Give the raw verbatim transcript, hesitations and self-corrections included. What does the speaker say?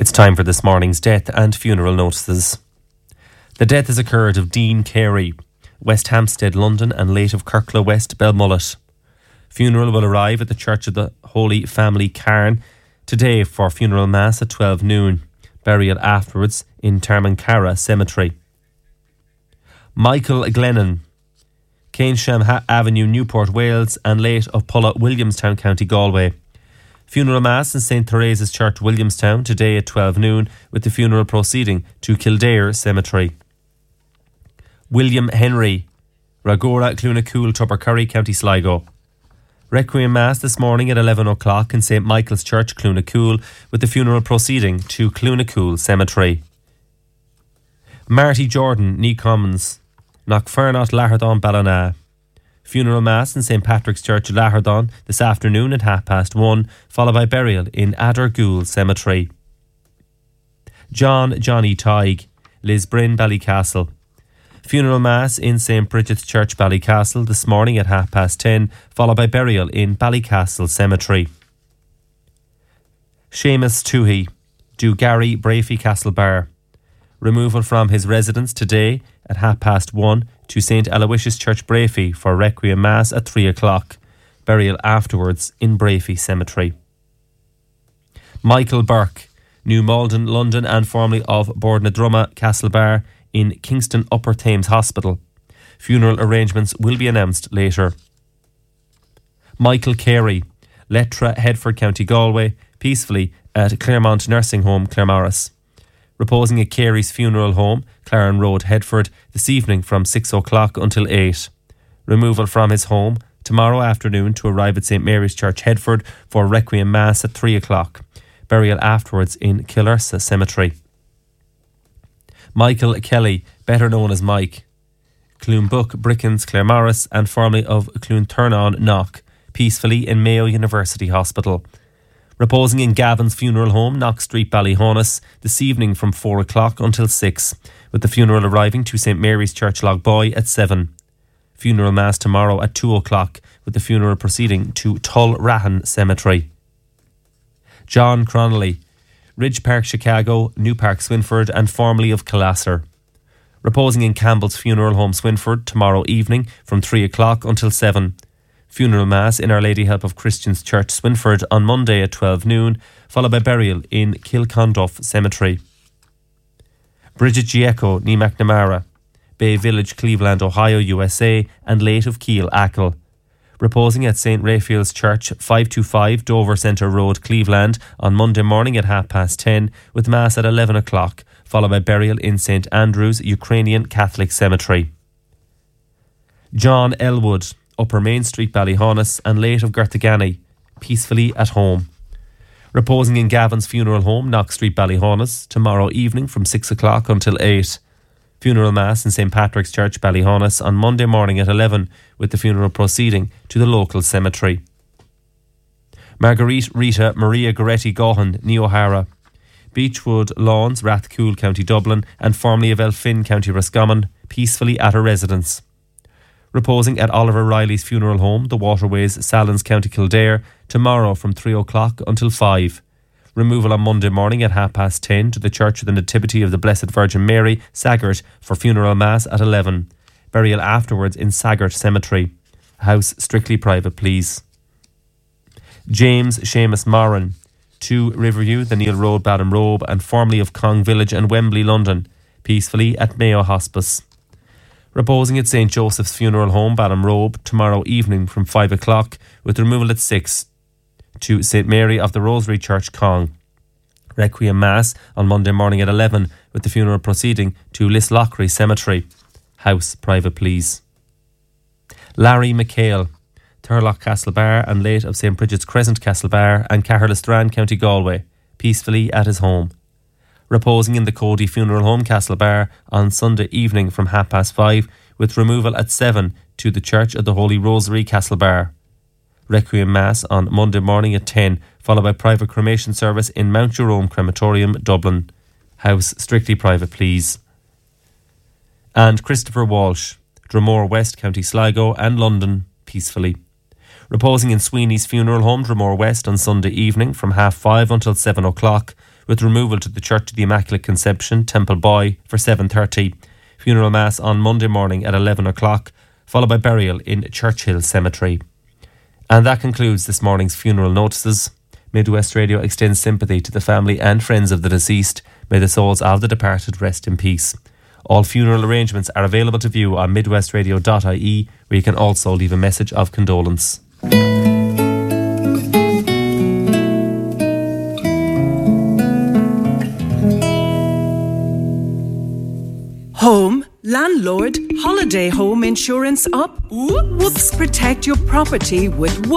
It's time for this morning's death and funeral notices. The death has occurred of Dean Carey, West Hampstead, London, and late of Kirkla West, Belmullet. Funeral will arrive at the Church of the Holy Family, Cairn, today for funeral mass at twelve noon. Burial afterwards in Tarmancara Cemetery. Michael Glennon, Keynsham Avenue, Newport, Wales, and late of Pulla, Williamstown, County Galway. Funeral mass in Saint Theresa's Church, Williamstown, today at twelve noon, with the funeral proceeding to Kildare Cemetery. William Henry, Ragora, Clunacool, Tubbercurry, County Sligo. Requiem mass this morning at eleven o'clock in Saint Michael's Church, Clunacool, with the funeral proceeding to Clunacool Cemetery. Marty Jordan, Knee Commons, Knockfernot, Lahardon, Ballina. Funeral mass in Saint Patrick's Church, Lahardon, this afternoon at half past one, followed by burial in Adergool Cemetery. John Johnny Tighe, Lisbrin, Ballycastle. Funeral mass in Saint Bridget's Church, Ballycastle, this morning at half past ten, followed by burial in Ballycastle Cemetery. Seamus Toohey, Do Gary, Brafey, Castlebar. Removal from his residence today at half past one to Saint Aloysius Church, Brafey, for Requiem Mass at three o'clock. Burial afterwards in Brafey Cemetery. Michael Burke, New Malden, London, and formerly of Bordnadrumma, Castlebar, in Kingston Upper Thames Hospital. Funeral arrangements will be announced later. Michael Carey, Letra, Headford, County Galway, peacefully at Claremont Nursing Home, Claremorris. Reposing at Carey's Funeral Home, Claren Road, Headford, this evening from six o'clock until eight. Removal from his home tomorrow afternoon to arrive at Saint Mary's Church, Headford, for Requiem Mass at three o'clock. Burial afterwards in Killersa Cemetery. Michael Kelly, better known as Mike, Cloonbook, Brickens, Claremorris, and formerly of Cloonturnon, Knock, peacefully in Mayo University Hospital. Reposing in Gavin's Funeral Home, Knock Street, Ballyhonus, this evening from four o'clock until six, with the funeral arriving to Saint Mary's Church, Logboy, at seven. Funeral mass tomorrow at two o'clock, with the funeral proceeding to Tullrahan Cemetery. John Cronley, Ridge Park, Chicago, New Park, Swinford, and formerly of Collasser. Reposing in Campbell's Funeral Home, Swinford, tomorrow evening from three o'clock until seven. Funeral mass in Our Lady Help of Christians Church, Swinford, on Monday at twelve noon, followed by burial in Kilconduff Cemetery. Bridget Giecco, Nee McNamara, Bay Village, Cleveland, Ohio, U S A, and late of Keele, Achill. Reposing at Saint Raphael's Church, five twenty-five Dover Centre Road, Cleveland, on Monday morning at half past ten, with mass at eleven o'clock, followed by burial in Saint Andrew's Ukrainian Catholic Cemetery. John Elwood, Upper Main Street, Ballyhonus, and late of Gertagany, peacefully at home. Reposing in Gavin's Funeral Home, Knock Street, Ballyhonus, tomorrow evening from six o'clock until eight. Funeral mass in Saint Patrick's Church, Ballyhonus, on Monday morning at eleven, with the funeral proceeding to the local cemetery. Marguerite Rita Maria Goretti Gohan, Nee O'Hara, Beechwood Lawns, Rathcoole, County Dublin, and formerly of Elphin, County Roscommon, peacefully at her residence. Reposing at Oliver Riley's Funeral Home, The Waterways, Sallins, County Kildare, tomorrow from three o'clock until five. Removal on Monday morning at half past ten to the Church of the Nativity of the Blessed Virgin Mary, Saggart, for funeral mass at eleven. Burial afterwards in Saggart Cemetery. House strictly private, please. James Seamus Moran, two Riverview, the Neil Road, Ballinrobe, and formerly of Cong Village and Wembley, London, peacefully at Mayo Hospice. Reposing at Saint Joseph's Funeral Home, Ballinrobe, tomorrow evening from five o'clock, with removal at six to Saint Mary of the Rosary Church, Cong. Requiem Mass on Monday morning at eleven, with the funeral proceeding to Lislochry Cemetery. House private, please. Larry McHale, Turlock, Castlebar, and late of Saint Bridget's Crescent, Castlebar, and Caherlistrand, County Galway, peacefully at his home. Reposing in the Cody Funeral Home, Castlebar, on Sunday evening from half past five, with removal at seven to the Church of the Holy Rosary, Castlebar. Requiem Mass on Monday morning at ten, followed by private cremation service in Mount Jerome Crematorium, Dublin. House strictly private, please. And Christopher Walsh, Dromore West, County Sligo, and London, peacefully. Reposing in Sweeney's Funeral Home, Dromore West, on Sunday evening from half five until seven o'clock, with removal to the Church of the Immaculate Conception, Temple Boy, for seven thirty. Funeral Mass on Monday morning at eleven o'clock, followed by burial in Churchill Cemetery. And that concludes this morning's funeral notices. Midwest Radio extends sympathy to the family and friends of the deceased. May the souls of the departed rest in peace. All funeral arrangements are available to view on midwestradio dot I E, where you can also leave a message of condolence. Home, landlord, holiday home insurance up. Whoops, protect your property with